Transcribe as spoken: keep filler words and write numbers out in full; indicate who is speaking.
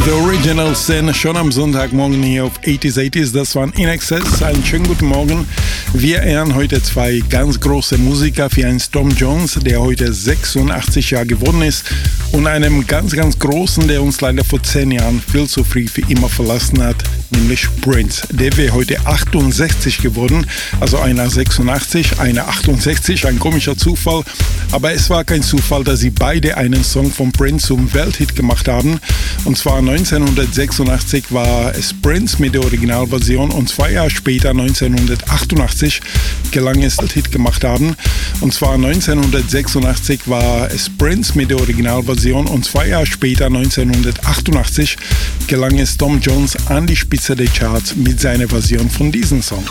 Speaker 1: The Originals sind schon am Sonntagmorgen hier auf achtziger achtzig. Das waren In Excess. Einen schönen guten Morgen. Wir ehren heute zwei ganz große Musiker, wie ein Tom Jones, der heute sechsundachtzig Jahre geworden ist, und einem ganz, ganz großen, der uns leider vor zehn Jahren viel zu früh für immer verlassen hat, nämlich Prince. Der wäre heute achtundsechzig geworden, also einer sechsundachtzig, einer achtundsechzig, ein komischer Zufall. Aber es war kein Zufall, dass sie beide einen Song von Prince zum Welthit gemacht haben. Und zwar neunzehnhundertsechsundachtzig war es Prince mit der Originalversion, und zwei Jahre später, neunzehnhundertachtundachtzig, gelang es Welthit gemacht haben. Und zwar neunzehnhundertsechsundachtzig war es Prince mit der Originalversion, und zwei Jahre später, neunzehnhundertachtundachtzig, gelang es Tom Jones an die Spitze der Charts mit seiner Version von diesem Song.